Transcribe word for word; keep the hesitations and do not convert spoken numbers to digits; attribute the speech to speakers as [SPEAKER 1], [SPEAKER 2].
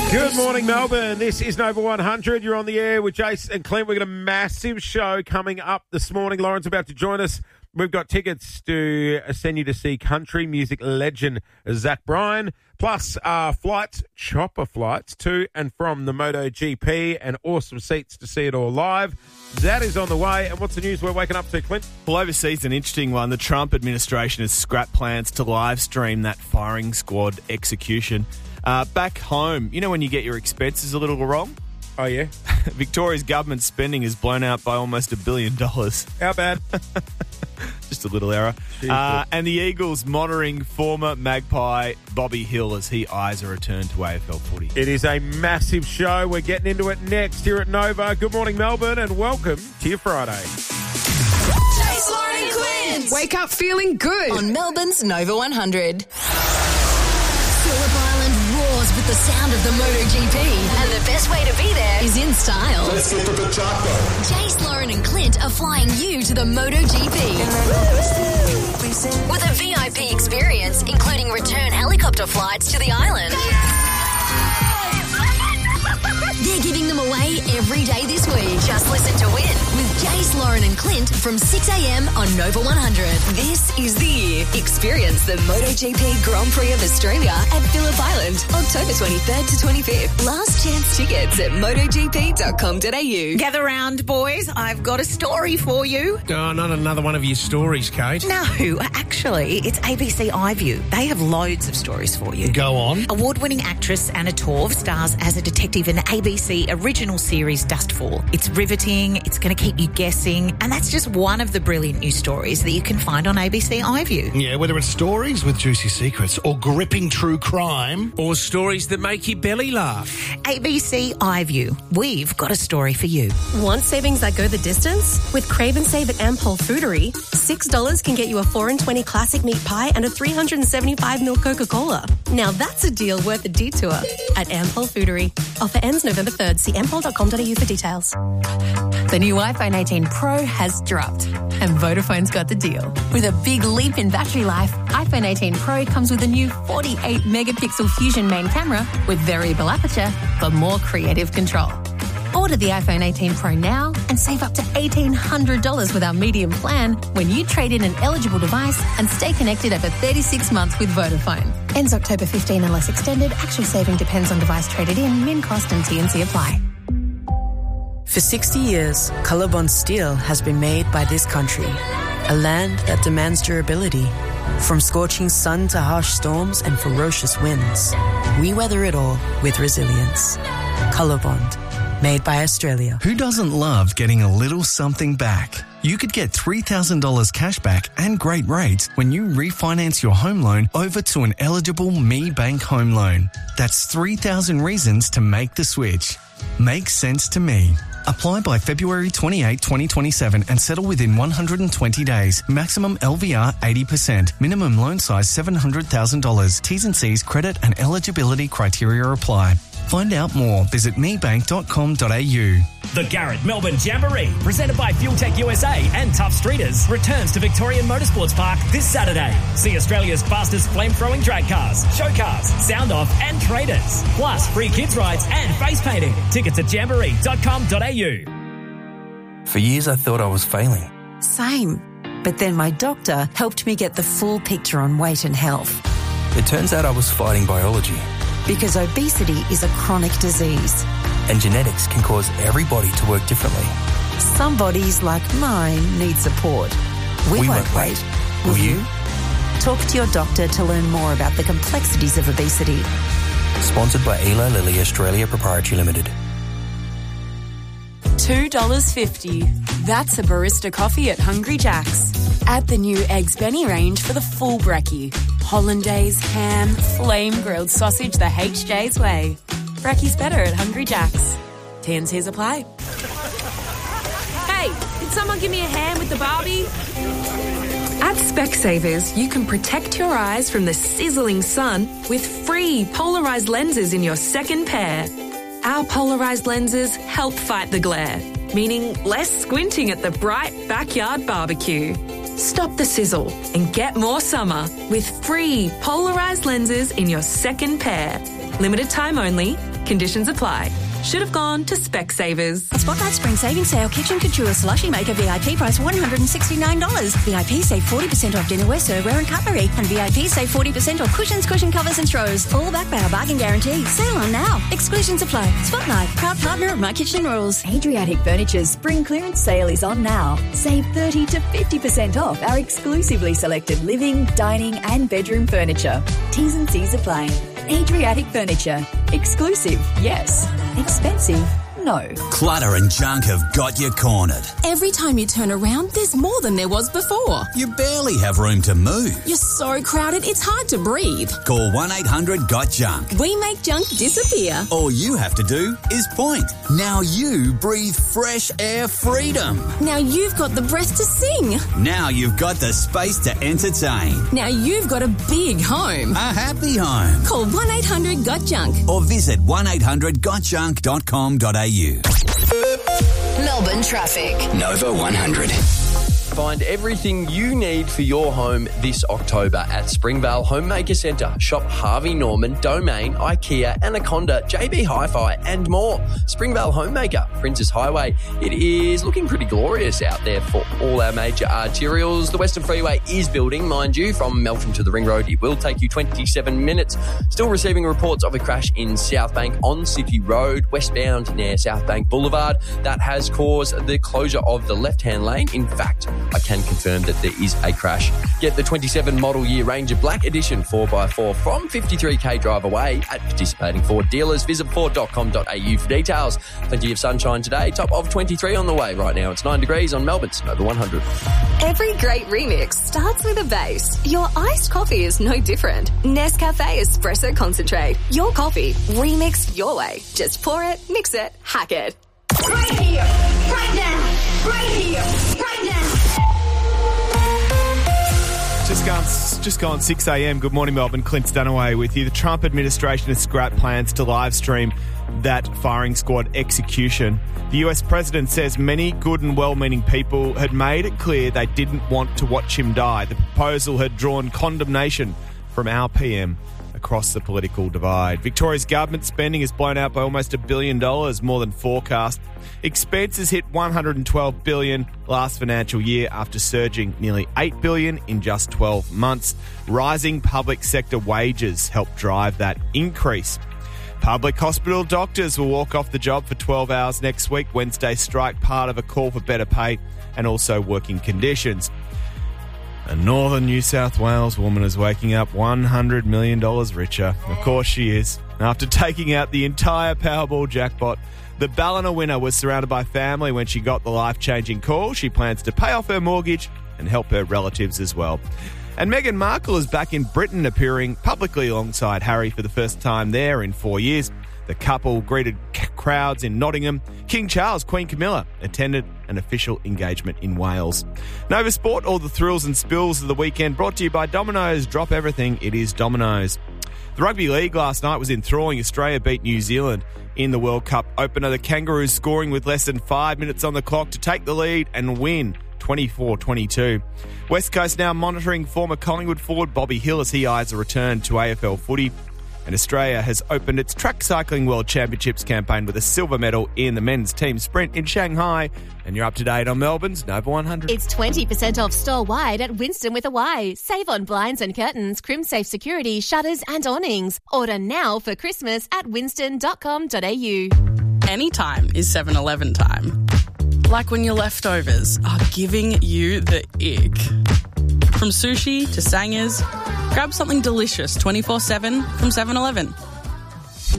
[SPEAKER 1] Good morning, Melbourne. This is Nova one hundred. You're on the air with Jason and Clint. We've got a massive show coming up this morning. Lauren's about to join us. We've got tickets to send you to see country music legend Zach Bryan, plus uh, flights, chopper flights to and from the MotoGP, and awesome seats to see it all live. That is on the way. And what's the news we're waking up to, Clint?
[SPEAKER 2] Well, overseas, an interesting one. The Trump administration has scrapped plans to live stream that firing squad execution. Uh, back home, you know when you get your expenses a little wrong?
[SPEAKER 1] Oh, yeah?
[SPEAKER 2] Victoria's government spending is blown out by almost a billion dollars.
[SPEAKER 1] How bad?
[SPEAKER 2] Just a little error. Uh, and the Eagles monitoring former Magpie Bobby Hill as he eyes a return to A F L footy.
[SPEAKER 1] It is a massive show. We're getting into it next here at Nova. Good morning, Melbourne, and welcome to your Friday.
[SPEAKER 3] Jace, Lauren and Clint.
[SPEAKER 4] Wake up feeling good
[SPEAKER 3] On Melbourne's Nova one hundred. Phillip Island roars with the sound of the MotoGP, and the best way to be there is in style.
[SPEAKER 5] Let's get to the chopper.
[SPEAKER 3] Jace, Lauren and Clint are flying you to the MotoGP with a V I P experience, including return helicopter flights to the island. They're giving them away every day this week. Just listen to win with Jace, Lauren and Clint from six a.m. on Nova one hundred. This is the year. Experience the MotoGP Grand Prix of Australia at Phillip Island, October twenty-third to twenty-fifth. Last chance tickets at motogp dot com dot a u.
[SPEAKER 6] Gather round, boys. I've got a story for you.
[SPEAKER 7] Oh, not another one of your stories, Kate.
[SPEAKER 6] No, actually, it's A B C iView. They have loads of stories for you.
[SPEAKER 7] Go on.
[SPEAKER 6] Award-winning actress Anna Torv stars as a detective in A B C original series Dustfall. It's riveting, it's going to keep you guessing, and that's just one of the brilliant new stories that you can find on A B C iView.
[SPEAKER 7] Yeah, whether it's stories with juicy secrets or gripping true crime or stories that make your belly laugh.
[SPEAKER 6] A B C iView. We've got a story for you.
[SPEAKER 8] Want savings that go the distance? With Crave and Save at Ampol Foodery, six dollars can get you a four and twenty classic meat pie and a three hundred seventy-five ml Coca-Cola. Now that's a deal worth a detour at Ampol Foodery. Offer ends November third. See ampol dot com dot a u for details.
[SPEAKER 9] The new iPhone eighteen Pro has dropped, and Vodafone's got the deal. With a big leap in battery life, iPhone eighteen Pro comes with a new forty-eight megapixel Fusion main camera with variable aperture for more creative control. Order the iPhone eighteen Pro now and save up to eighteen hundred dollars with our medium plan when you trade in an eligible device and stay connected over thirty-six months with Vodafone. Ends October fifteenth unless extended. Actual saving depends on device traded in, min cost and T N C apply.
[SPEAKER 10] For sixty years, Colorbond steel has been made by this country, a land that demands durability. From scorching sun to harsh storms and ferocious winds, we weather it all with resilience. Colorbond. Made by Australia.
[SPEAKER 11] Who doesn't love getting a little something back? You could get three thousand dollars cash back and great rates when you refinance your home loan over to an eligible Me Bank home loan. That's three thousand reasons to make the switch. Makes sense to me. Apply by February twenty-eighth, twenty twenty-seven and settle within one hundred twenty days. Maximum L V R eighty percent. Minimum loan size seven hundred thousand dollars. T's and C's credit and eligibility criteria apply. Find out more. Visit me bank dot com dot a u.
[SPEAKER 12] The Garrett Melbourne Jamboree, presented by Fuel Tech U S A and Tough Streeters, returns to Victorian Motorsports Park this Saturday. See Australia's fastest flame-throwing drag cars, show cars, sound-off and traders. Plus free kids rides and face painting. Tickets at jamboree dot com dot a u.
[SPEAKER 13] For years I thought I was failing.
[SPEAKER 10] Same. But then my doctor helped me get the full picture on weight and health.
[SPEAKER 13] It turns out I was fighting biology.
[SPEAKER 10] Because obesity is a chronic disease.
[SPEAKER 13] And genetics can cause every body to work differently.
[SPEAKER 10] Some bodies, like mine, need support. We,
[SPEAKER 13] we
[SPEAKER 10] won't,
[SPEAKER 13] won't
[SPEAKER 10] wait. wait. Will you? Talk to your doctor to learn more about the complexities of obesity.
[SPEAKER 13] Sponsored by Eli Lilly Australia Proprietary Limited.
[SPEAKER 14] two dollars fifty. That's a barista coffee at Hungry Jack's. Add the new Eggs Benny range for the full brekkie. Hollandaise, ham, flame-grilled sausage the H J's way. Brekkie's better at Hungry Jack's. T N Cs apply.
[SPEAKER 15] Hey, did someone give me a hand with the Barbie?
[SPEAKER 4] At Specsavers, you can protect your eyes from the sizzling sun with free polarised lenses in your second pair. Our polarised lenses help fight the glare, meaning less squinting at the bright backyard barbecue. Stop the sizzle and get more summer with free polarised lenses in your second pair. Limited time only. Conditions apply. Should have gone to Specsavers.
[SPEAKER 5] Spotlight Spring Savings Sale Kitchen Couture Slushy Maker V I P price one hundred sixty-nine dollars. V I P save forty percent off dinnerware, serveware and cutlery. And V I P save forty percent off cushions, cushion covers and throws. All backed by our bargain guarantee. Sale on now. Exclusions apply. Spotlight, proud partner of My Kitchen Rules.
[SPEAKER 16] Adriatic Furniture's spring clearance sale is on now. Save thirty to fifty percent off our exclusively selected living, dining and bedroom furniture. T's and C's apply. Adriatic Furniture. Exclusive, yes. Expensive, no.
[SPEAKER 17] Clutter and junk have got you cornered.
[SPEAKER 18] Every time you turn around, there's more than there was before.
[SPEAKER 17] You barely have room to move.
[SPEAKER 18] You're so crowded, it's hard to breathe.
[SPEAKER 17] Call one eight hundred got junk.
[SPEAKER 18] We make junk disappear.
[SPEAKER 17] All you have to do is point. Now you breathe fresh air freedom.
[SPEAKER 18] Now you've got the breath to sing.
[SPEAKER 17] Now you've got the space to entertain.
[SPEAKER 18] Now you've got a big home.
[SPEAKER 17] A happy home.
[SPEAKER 18] Call one eight hundred got junk.
[SPEAKER 17] Or visit one eight hundred got junk dot com dot a u.
[SPEAKER 3] Melbourne traffic.
[SPEAKER 19] Nova one hundred. Find everything you need for your home this October at Springvale Homemaker Centre. Shop Harvey Norman, Domain, IKEA, Anaconda, J B Hi-Fi and more. Springvale Homemaker, Princess Highway. It is looking pretty glorious out there for all our major arterials. The Western Freeway is building, mind you, from Melton to the Ring Road. It will take you twenty-seven minutes. Still receiving reports of a crash in South Bank on City Road, westbound near South Bank Boulevard. That has caused the closure of the left-hand lane. In fact, I can confirm that there is a crash. Get the twenty-seven model year Ranger Black Edition four by four from fifty-three k drive away at participating Ford dealers. Visit ford dot com dot a u for details. Plenty of sunshine today. Top of twenty-three on the way right now. It's nine degrees on Melbourne's Nova one hundred.
[SPEAKER 20] Every great remix starts with a bass. Your iced coffee is no different. Nescafe Espresso Concentrate. Your coffee remixed your way. Just pour it, mix it, hack it.
[SPEAKER 21] Right here, right now, right here, right now.
[SPEAKER 2] Just gone, just gone six a.m. Good morning, Melbourne. Clint Dunaway with you. The Trump administration has scrapped plans to live stream that firing squad execution. The U S president says many good and well-meaning people had made it clear they didn't want to watch him die. The proposal had drawn condemnation from our P M across the political divide. Victoria's government spending is blown out by almost a billion dollars, more than forecast. Expenses hit one hundred twelve billion dollars last financial year after surging nearly eight billion dollars in just twelve months. Rising public sector wages helped drive that increase. Public hospital doctors will walk off the job for twelve hours next week. Wednesday strike, part of a call for better pay and also working conditions. A northern New South Wales woman is waking up one hundred million dollars richer. Of course she is. After taking out the entire Powerball jackpot, the Ballina winner was surrounded by family when she got the life-changing call. She plans to pay off her mortgage and help her relatives as well. And Meghan Markle is back in Britain, appearing publicly alongside Harry for the first time there in four years. The couple greeted c- crowds in Nottingham. King Charles, Queen Camilla attended an official engagement in Wales. Nova Sport, all the thrills and spills of the weekend, brought to you by Domino's. Drop everything, it is Domino's. The Rugby League last night was enthralling. Australia beat New Zealand in the World Cup opener. The Kangaroos scoring with less than five minutes on the clock to take the lead and win twenty-four twenty-two. West Coast now monitoring former Collingwood forward Bobby Hill as he eyes a return to A F L footy. And Australia has opened its Track Cycling World Championships campaign with a silver medal in the men's team sprint in Shanghai. And you're up to date on Melbourne's Nova one hundred.
[SPEAKER 22] It's twenty percent off store-wide at Winston with a Y. Save on blinds and curtains, crim-safe security, shutters and awnings. Order now for Christmas at winston dot com dot a u.
[SPEAKER 23] Anytime is seven eleven time. Like when your leftovers are giving you the ick. From sushi to sangers, grab something delicious twenty-four seven from seven eleven.